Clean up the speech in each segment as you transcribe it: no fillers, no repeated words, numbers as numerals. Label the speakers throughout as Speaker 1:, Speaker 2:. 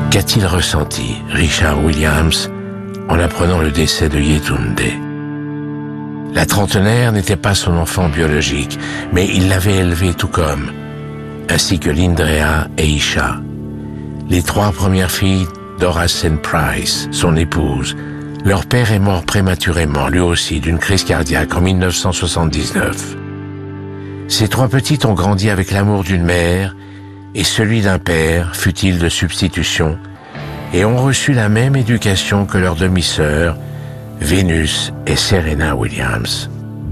Speaker 1: Qu'a-t-il ressenti, Richard Williams, en apprenant le décès de Yetunde? La trentenaire n'était pas son enfant biologique, mais il l'avait élevée tout comme, ainsi que Lindrea et Isha, les 3 premières filles d'Horace Price, son épouse. Leur père est mort prématurément, lui aussi, d'une crise cardiaque en 1979. Ces 3 petites ont grandi avec l'amour d'une mère et celui d'un père, fut-il de substitution, et ont reçu la même éducation que leurs demi-sœurs, Venus et Serena Williams.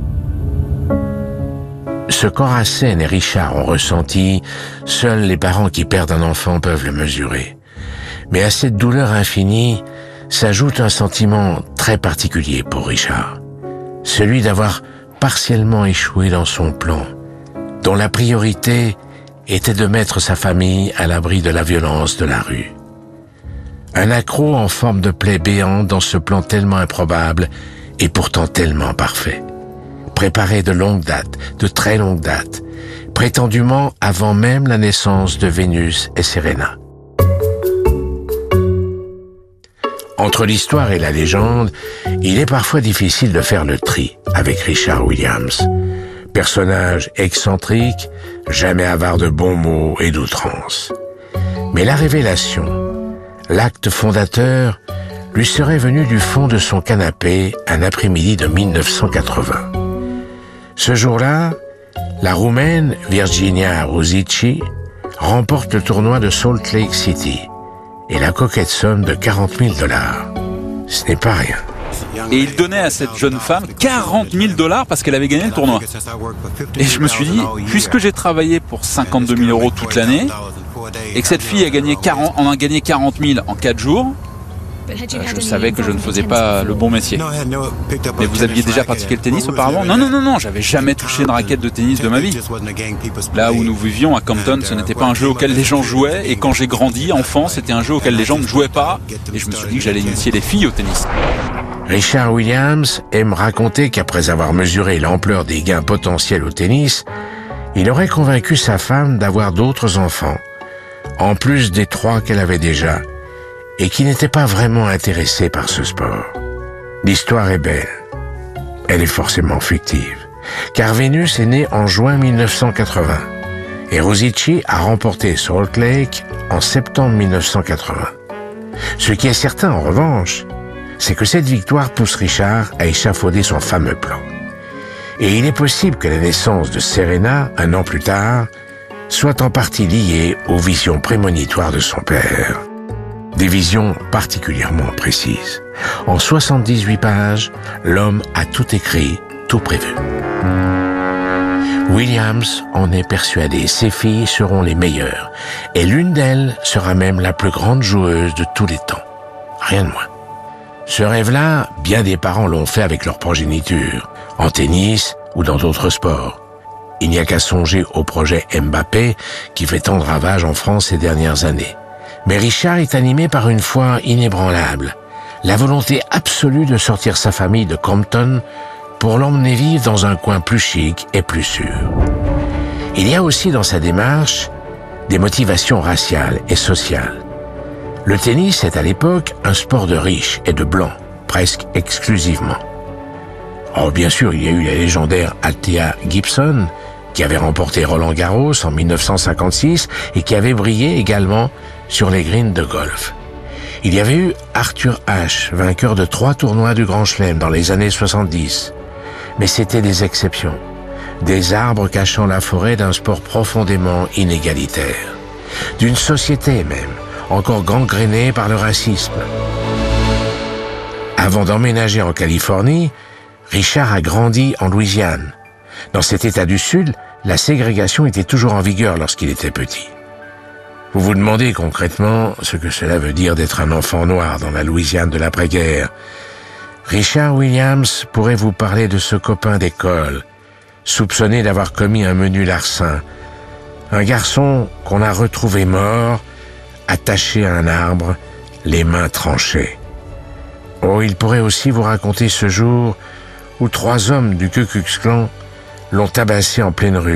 Speaker 1: Ce qu'Horacène et Richard ont ressenti, seuls les parents qui perdent un enfant peuvent le mesurer. Mais à cette douleur infinie s'ajoute un sentiment très particulier pour Richard, celui d'avoir partiellement échoué dans son plan, dont la priorité était de mettre sa famille à l'abri de la violence de la rue. Un accroc en forme de plaie béante dans ce plan tellement improbable et pourtant tellement parfait, préparé de longue date, de très longue date, prétendument avant même la naissance de Vénus et Serena. Entre l'histoire et la légende, il est parfois difficile de faire le tri avec Richard Williams. Personnage excentrique, jamais avare de bons mots et d'outrance. Mais la révélation, l'acte fondateur, lui serait venu du fond de son canapé un après-midi de 1980. Ce jour-là, la Roumaine Virginia Ruzici remporte le tournoi de Salt Lake City et la coquette somme de $40 000. Ce n'est pas rien.
Speaker 2: Et il donnait à cette jeune femme $40 000 parce qu'elle avait gagné le tournoi. Et je me suis dit, puisque j'ai travaillé pour 52 000 € toute l'année, et que cette fille en a gagné 40 000 en 4 jours, je savais que je ne faisais pas le bon métier. Mais vous aviez déjà pratiqué le tennis auparavant? Non, j'avais jamais touché une raquette de tennis de ma vie. Là où nous vivions, à Compton, ce n'était pas un jeu auquel les gens jouaient, et quand j'ai grandi, enfant, c'était un jeu auquel les gens ne jouaient pas, et je me suis dit que j'allais initier les filles au tennis.
Speaker 1: Richard Williams aime raconter qu'après avoir mesuré l'ampleur des gains potentiels au tennis, il aurait convaincu sa femme d'avoir d'autres enfants, en plus des 3 qu'elle avait déjà, et qui n'était pas vraiment intéressé par ce sport. L'histoire est belle. Elle est forcément fictive, car Vénus est née en juin 1980, et Ruzici a remporté Salt Lake en septembre 1980. Ce qui est certain, en revanche, c'est que cette victoire pousse Richard à échafauder son fameux plan. Et il est possible que la naissance de Serena, 1 an plus tard, soit en partie liée aux visions prémonitoires de son père. Des visions particulièrement précises. En 78 pages, l'homme a tout écrit, tout prévu. Williams en est persuadé, ses filles seront les meilleures, et l'une d'elles sera même la plus grande joueuse de tous les temps. Rien de moins. Ce rêve-là, bien des parents l'ont fait avec leur progéniture, en tennis ou dans d'autres sports. Il n'y a qu'à songer au projet Mbappé qui fait tant de ravages en France ces dernières années. Mais Richard est animé par une foi inébranlable, la volonté absolue de sortir sa famille de Compton pour l'emmener vivre dans un coin plus chic et plus sûr. Il y a aussi dans sa démarche des motivations raciales et sociales. Le tennis est à l'époque un sport de riches et de blancs, presque exclusivement. Or, bien sûr, il y a eu la légendaire Althea Gibson, qui avait remporté Roland-Garros en 1956 et qui avait brillé également sur les greens de golf. Il y avait eu Arthur Ashe, vainqueur de 3 tournois du Grand Chelem dans les années 70. Mais c'étaient des exceptions, des arbres cachant la forêt d'un sport profondément inégalitaire, d'une société même, encore gangrénée par le racisme. Avant d'emménager en Californie, Richard a grandi en Louisiane. Dans cet État du Sud, la ségrégation était toujours en vigueur lorsqu'il était petit. Vous vous demandez concrètement ce que cela veut dire d'être un enfant noir dans la Louisiane de l'après-guerre. Richard Williams pourrait vous parler de ce copain d'école, soupçonné d'avoir commis un menu larcin. Un garçon qu'on a retrouvé mort, attaché à un arbre, les mains tranchées. Oh, il pourrait aussi vous raconter ce jour où 3 hommes du Ku Klux Klan l'ont tabassé en pleine rue.